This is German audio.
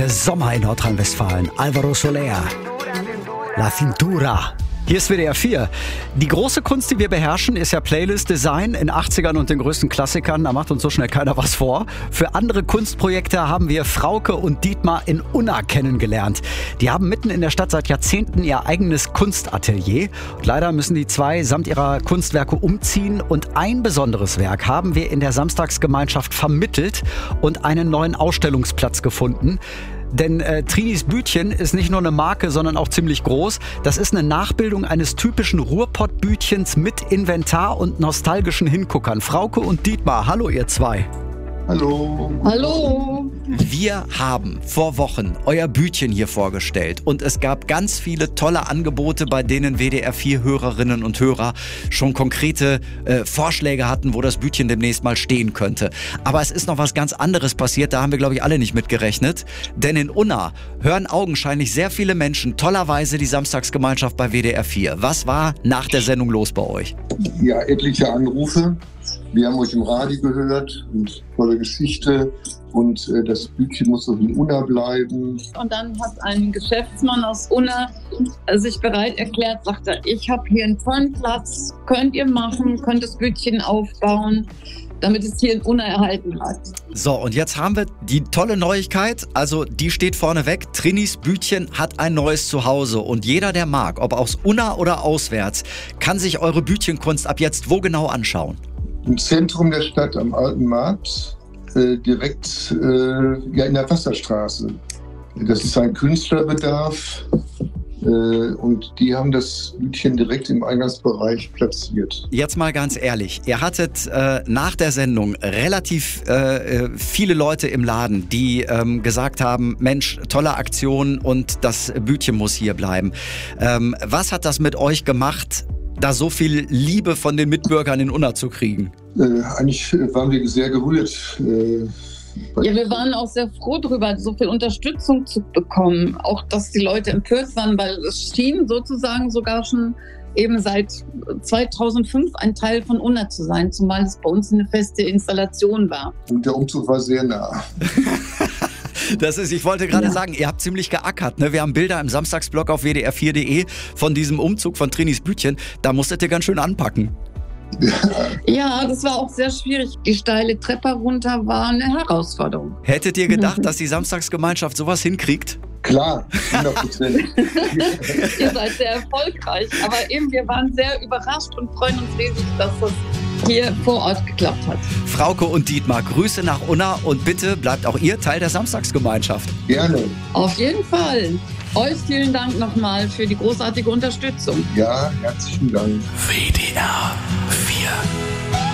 Sommer in Nordrhein-Westfalen. Alvaro Soler. La Cintura. Hier ist WDR 4. Die große Kunst, die wir beherrschen, ist ja Playlist-Design in 80ern und den größten Klassikern. Da macht uns so schnell keiner was vor. Für andere Kunstprojekte haben wir Frauke und Dietmar in Unna kennengelernt. Die haben mitten in der Stadt seit Jahrzehnten ihr eigenes Kunstatelier. Und leider müssen die zwei samt ihrer Kunstwerke umziehen. Und ein besonderes Werk haben wir in der Samstagsgemeinschaft vermittelt und einen neuen Ausstellungsplatz gefunden. Denn Trinis Bütchen ist nicht nur eine Marke, sondern auch ziemlich groß. Das ist eine Nachbildung eines typischen Ruhrpott-Bütchens mit Inventar und nostalgischen Hinguckern. Frauke und Dietmar, hallo ihr zwei. Hallo. Hallo. Wir haben vor Wochen euer Bütchen hier vorgestellt und es gab ganz viele tolle Angebote, bei denen WDR 4 Hörerinnen und Hörer schon konkrete Vorschläge hatten, wo das Bütchen demnächst mal stehen könnte. Aber es ist noch was ganz anderes passiert, da haben wir glaube ich alle nicht mit gerechnet. Denn in Unna hören augenscheinlich sehr viele Menschen tollerweise die Samstagsgemeinschaft bei WDR 4. Was war nach der Sendung los bei euch? Ja, etliche Anrufe. Wir haben euch im Radio gehört und tolle Geschichte und das Bütchen muss doch in Unna bleiben. Und dann hat ein Geschäftsmann aus Unna sich bereit erklärt, sagte, ich habe hier einen tollen Platz, könnt ihr machen, könnt das Bütchen aufbauen, damit es hier in Unna erhalten bleibt. So, und jetzt haben wir die tolle Neuigkeit, also die steht vorneweg, Trinis Bütchen hat ein neues Zuhause und jeder, der mag, ob aus Unna oder auswärts, kann sich eure Bütchenkunst ab jetzt wo genau anschauen? Im Zentrum der Stadt am Alten Markt, direkt in der Wasserstraße. Das ist ein Künstlerbedarf und die haben das Bütchen direkt im Eingangsbereich platziert. Jetzt mal ganz ehrlich, ihr hattet nach der Sendung relativ viele Leute im Laden, die gesagt haben, Mensch, tolle Aktion und das Bütchen muss hier bleiben. Was hat das mit euch gemacht, da so viel Liebe von den Mitbürgern in Unna zu kriegen? Eigentlich waren wir sehr gerührt. Ja, wir waren auch sehr froh darüber, so viel Unterstützung zu bekommen. Auch, dass die Leute empört waren, weil es schien sozusagen sogar schon eben seit 2005 ein Teil von Unna zu sein, zumal es bei uns eine feste Installation war. Und der Umzug war sehr nah. Ich wollte gerade sagen, ihr habt ziemlich geackert. Ne? Wir haben Bilder im Samstagsblog auf wdr4.de von diesem Umzug von Trinis Bütchen. Da musstet ihr ganz schön anpacken. Ja, das war auch sehr schwierig. Die steile Treppe runter war eine Herausforderung. Hättet ihr gedacht, dass die Samstagsgemeinschaft sowas hinkriegt? Klar, 100%. Ihr seid sehr erfolgreich. Aber eben, wir waren sehr überrascht und freuen uns riesig, dass das hier vor Ort geklappt hat. Frauke und Dietmar, Grüße nach Unna und bitte bleibt auch ihr Teil der Samstagsgemeinschaft. Gerne. Auf jeden Fall. Euch vielen Dank nochmal für die großartige Unterstützung. Ja, herzlichen Dank. WDR 4